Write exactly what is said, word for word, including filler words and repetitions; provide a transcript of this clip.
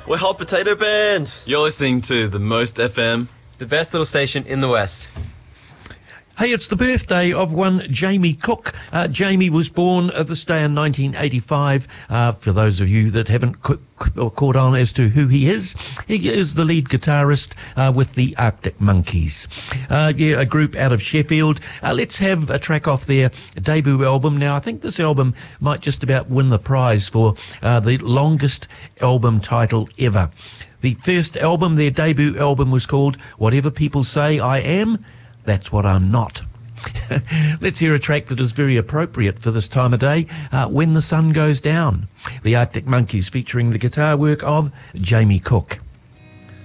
We're Hot Potato Band. You're listening to The Most F M, the best little station in the West. Hey, it's the birthday of one Jamie Cook. Uh, Jamie was born uh, this day in nineteen eighty-five. Uh, for those of you that haven't qu- qu- caught on as to who he is, he is the lead guitarist uh, with the Arctic Monkeys. Uh, yeah, a group out of Sheffield. Uh, let's have a track off their debut album. Now, I think this album might just about win the prize for uh, the longest album title ever. The first album, their debut album, was called Whatever People Say I Am, That's What I'm Not. Let's hear a track that is very appropriate for this time of day, uh, When the Sun Goes Down. The Arctic Monkeys featuring the guitar work of Jamie Cook.